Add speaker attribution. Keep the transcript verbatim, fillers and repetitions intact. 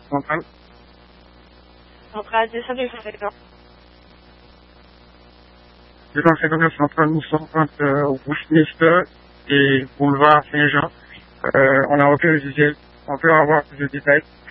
Speaker 1: centrale.
Speaker 2: Centrale, descend du secteur.
Speaker 1: Dans le secteur central, nous sommes entre euh, Westminster et Boulevard Saint-Jean. Euh, on a aucun visuel. On peut avoir plus de détails.